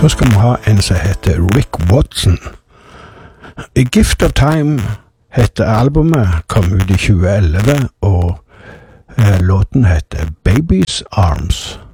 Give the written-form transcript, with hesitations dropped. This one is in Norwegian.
Så skal vi ha en som heter Rick Watson. A Gift of Time heter albumet, kom ut i 2011, og låten heter Baby's Arms.